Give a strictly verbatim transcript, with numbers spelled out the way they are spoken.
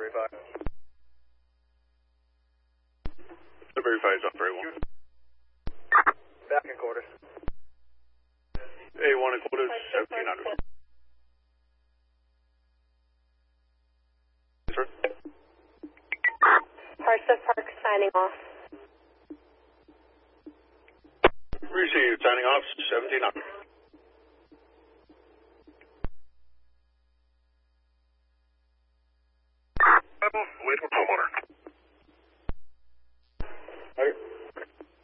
thirty-five. thirty-five is up very well. Back in quarters. A one and quarters, seventeen hundred. Sir? Parsif Park signing off. Received, signing off, seventeen hundred.